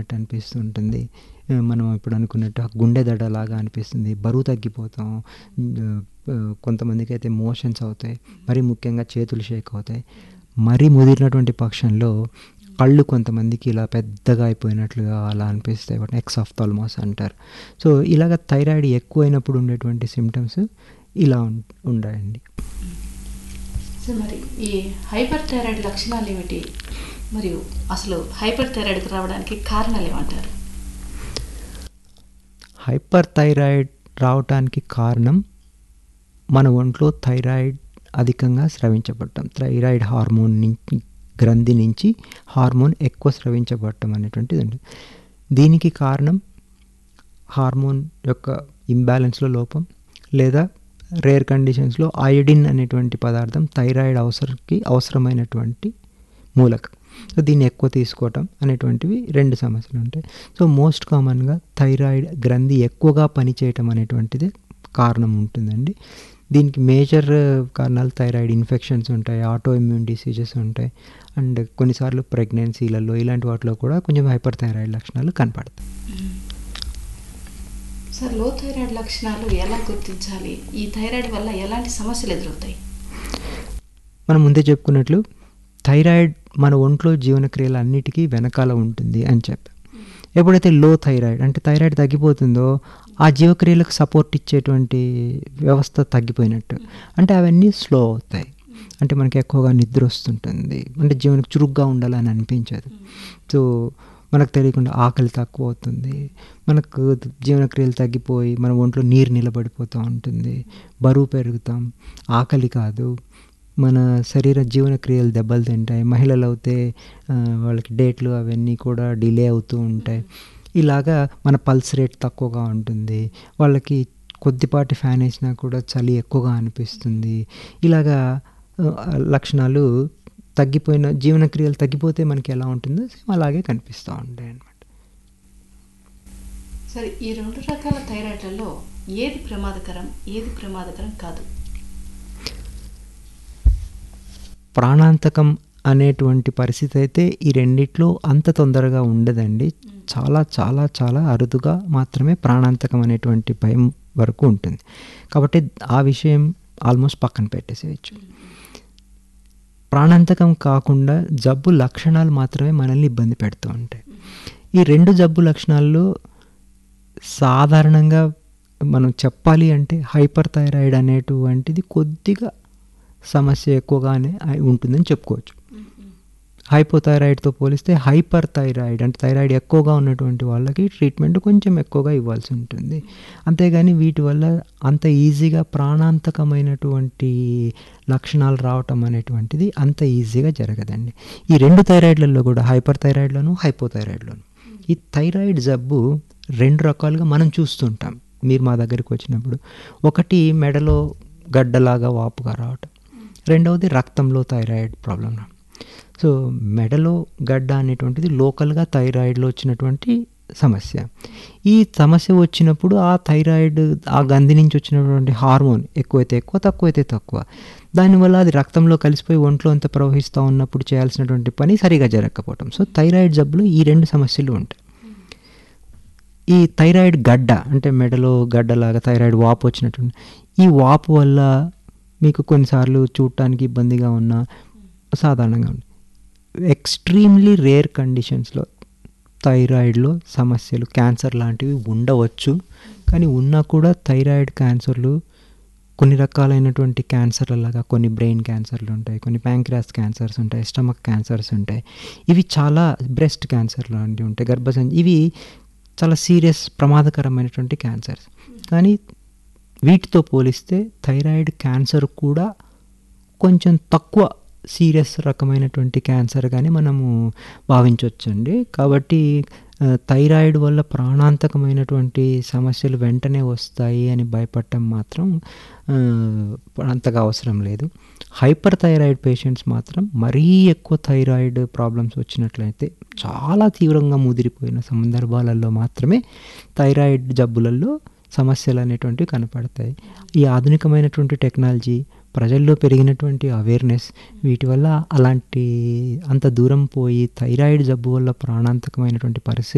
ఉన్నట్టు అనిపిస్తుంటుంది. మనం ఇప్పుడు అనుకున్నట్టు గుండె దడలాగా అనిపిస్తుంది. బరువు తగ్గిపోతాం. కొంతమందికైతే మోషన్స్ అవుతాయి. మరీ ముఖ్యంగా చేతులు షేక్ అవుతాయి. మరీ ముదిరినటువంటి పక్షంలో కళ్ళు కొంతమందికి ఇలా పెద్దగా అయిపోయినట్లుగా అలా అనిపిస్తాయి. వాటిని ఎక్సాఫ్థాల్మాస్ అంటారు. సో ఇలాగ థైరాయిడ్ ఎక్కువైనప్పుడు ఉండేటువంటి సిమ్టమ్స్ ఇలా ఉంటాయండి. సో మరి ఈ హైపర్ థైరాయిడ్ లక్షణాలు ఏమిటి, మరియు అసలు హైపర్ థైరాయిడ్కి రావడానికి కారణాలు ఏమంటారు? హైపర్ థైరాయిడ్ రావడానికి కారణం మన ఒంట్లో థైరాయిడ్ అధికంగా స్రవించబడటం, థైరాయిడ్ హార్మోన్ గ్రంథి నుంచి హార్మోన్ ఎక్కువ స్రవించబడటం అనేటువంటిది ఉంది. దీనికి కారణం హార్మోన్ యొక్క ఇంబ్యాలెన్స్లో లోపం, లేదా రేర్ కండిషన్స్లో అయోడిన్ అనేటువంటి పదార్థం థైరాయిడ్ అవసరమైనటువంటి మూలకం. సో దీన్ని ఎక్కువ తీసుకోవటం అనేటువంటివి 2 సమస్యలు ఉంటాయి. సో మోస్ట్ కామన్గా థైరాయిడ్ గ్రంథి ఎక్కువగా పనిచేయటం అనేటువంటిది కారణం ఉంటుందండి. దీనికి మేజర్ కారణాలు థైరాయిడ్ ఇన్ఫెక్షన్స్ ఉంటాయి, ఆటో ఇమ్యూన్ డిసీజెస్ ఉంటాయి, అండ్ కొన్నిసార్లు ప్రెగ్నెన్సీలలో ఇలాంటి వాటిలో కూడా కొంచెం హైపర్ థైరాయిడ్ లక్షణాలు కనపడతాయి. సార్, లో థైరాయిడ్ లక్షణాలు ఎలా గుర్తించాలి? ఈ థైరాయిడ్ వల్ల ఎలాంటి సమస్యలు ఎదురవుతాయి? మనం ముందే చెప్పుకున్నట్లు థైరాయిడ్ మన ఒంట్లో జీవనక్రియలు అన్నిటికీ వెనకాల ఉంటుంది అని చెప్పాం. ఎప్పుడైతే లో థైరాయిడ్ అంటే థైరాయిడ్ తగ్గిపోతుందో ఆ జీవక్రియలకు సపోర్ట్ ఇచ్చేటువంటి వ్యవస్థ తగ్గిపోయినట్టు. అంటే అవన్నీ స్లో అవుతాయి. అంటే మనకి ఎక్కువగా నిద్ర వస్తుంటుంది, అంటే జీవనకు చురుగ్గా ఉండాలని అనిపించదు. సో మనకు తెలియకుండా ఆకలి తక్కువ అవుతుంది, మనకు జీవనక్రియలు తగ్గిపోయి మన ఒంట్లో నీరు నిలబడిపోతూ ఉంటుంది, బరువు పెరుగుతాం, ఆకలి కాదు, మన శరీర జీవనక్రియలు దెబ్బలు తింటాయి. మహిళలు అయితే వాళ్ళకి డేట్లు అవన్నీ కూడా డిలే అవుతూ ఉంటాయి. ఇలాగా మన పల్స్ రేట్ తక్కువగా ఉంటుంది, వాళ్ళకి కొద్దిపాటి ఫ్యాన్ వేసినా కూడా చలి ఎక్కువగా అనిపిస్తుంది. ఇలాగా లక్షణాలు తగ్గిపోయిన జీవనక్రియలు తగ్గిపోతే మనకి ఎలా ఉంటుందో అలాగే కనిపిస్తూ ఉంటాయి అన్నమాట. సరే, ఈ 2 రకాల థైరాయిడ్లలో ఏది ప్రమాదకరం, ఏది ప్రమాదకరం కాదు? ప్రాణాంతకం అనేటువంటి పరిస్థితి అయితే ఈ రెండిట్లో అంత తొందరగా ఉండదండి. చాలా చాలా చాలా అరుదుగా మాత్రమే ప్రాణాంతకం అనేటువంటి భయం వరకు ఉంటుంది. కాబట్టి ఆ విషయం ఆల్మోస్ట్ పక్కన పెట్టేసేయచ్చు. ప్రాణాంతకం కాకుండా జబ్బు లక్షణాలు మాత్రమే మనల్ని ఇబ్బంది పెడుతూ ఉంటాయి. ఈ 2 జబ్బు లక్షణాల్లో సాధారణంగా మనం చెప్పాలి అంటే హైపర్ థైరాయిడ్ అనేటువంటిది కొద్దిగా సమస్య ఎక్కువగానే ఉంటుందని చెప్పుకోవచ్చు. హైపోథైరాయిడ్తో పోలిస్తే హైపర్ థైరాయిడ్ అంటే థైరాయిడ్ ఎక్కువగా ఉన్నటువంటి వాళ్ళకి ట్రీట్మెంట్ కొంచెం ఎక్కువగా ఇవ్వాల్సి ఉంటుంది. అంతేగాని వీటి వల్ల అంత ఈజీగా ప్రాణాంతకమైనటువంటి లక్షణాలు రావటం అనేటువంటిది అంత ఈజీగా జరగదండి. ఈ 2 థైరాయిడ్లలో కూడా హైపర్ థైరాయిడ్లోను హైపోథైరాయిడ్లోను ఈ థైరాయిడ్ జబ్బు 2 రకాలుగా మనం చూస్తుంటాం. మీరు మా దగ్గరికి వచ్చినప్పుడు ఒకటి మెడలో గడ్డలాగా వాపుగా రావటం, రెండవది రక్తంలో థైరాయిడ్ ప్రాబ్లం. సో మెడలో గడ్డ అనేటువంటిది లోకల్గా థైరాయిడ్లో వచ్చినటువంటి సమస్య. ఈ సమస్య వచ్చినప్పుడు ఆ థైరాయిడ్ ఆ గంధి నుంచి వచ్చినటువంటి హార్మోన్ ఎక్కువైతే ఎక్కువ, తక్కువైతే తక్కువ, దానివల్ల అది రక్తంలో కలిసిపోయి ఒంట్లో అంతా ప్రవహిస్తూ ఉన్నప్పుడు చేయాల్సినటువంటి పని సరిగా జరగకపోవటం. సో థైరాయిడ్ జబ్బులో ఈ 2 సమస్యలు ఉంటాయి. ఈ థైరాయిడ్ గడ్డ అంటే మెడలో గడ్డలాగా థైరాయిడ్ వాపు వచ్చినటువంటి ఈ వాపు వల్ల మీకు కొన్నిసార్లు చూడటానికి ఇబ్బందిగా ఉన్న సాధారణంగా ఉంది. ఎక్స్ట్రీమ్లీ రేర్ కండిషన్స్లో థైరాయిడ్లో సమస్యలు క్యాన్సర్ లాంటివి ఉండవచ్చు. కానీ ఉన్నా కూడా థైరాయిడ్ క్యాన్సర్లు కొన్ని రకాలైనటువంటి క్యాన్సర్లలాగా కొన్ని బ్రెయిన్ క్యాన్సర్లు ఉంటాయి, కొన్ని ప్యాంక్రియాస్ క్యాన్సర్స్ ఉంటాయి, స్టమక్ క్యాన్సర్స్ ఉంటాయి. ఇవి చాలా బ్రెస్ట్ క్యాన్సర్ లాంటివి ఉంటాయి, గర్భసంచి, ఇవి చాలా సీరియస్ ప్రమాదకరమైనటువంటి క్యాన్సర్స్. కానీ వీటితో పోలిస్తే థైరాయిడ్ క్యాన్సర్ కూడా కొంచెం తక్కువ సీరియస్ రకమైనటువంటి క్యాన్సర్గానే మనము భావించవచ్చండి. కాబట్టి థైరాయిడ్ వల్ల ప్రాణాంతకమైనటువంటి సమస్యలు వెంటనే వస్తాయి అని భయపడటం మాత్రం అంతగా అవసరం లేదు. హైపర్ థైరాయిడ్ పేషెంట్స్ మాత్రం మరీ ఎక్కువ థైరాయిడ్ ప్రాబ్లమ్స్ వచ్చినట్లయితే చాలా తీవ్రంగా ముదిరిపోయిన సందర్భాలలో మాత్రమే థైరాయిడ్ జబ్బులలో సమస్యలు అనేటువంటివి కనపడతాయి. ఈ ఆధునికమైనటువంటి టెక్నాలజీ, ప్రజల్లో పెరిగినటువంటి అవేర్నెస్, వీటి వల్ల అలాంటి అంత దూరం పోయి థైరాయిడ్ జబ్బు వల్ల ప్రాణాంతకమైనటువంటి పరిస్థితి